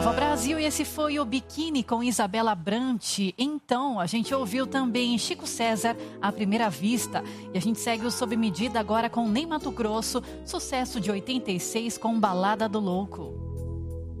Nova Brasil, e esse foi o Biquíni com Isabela Brant. Então, a gente ouviu também Chico César, À Primeira Vista. E a gente segue o Sob Medida agora com Ney Matogrosso, sucesso de 86 com Balada do Louco.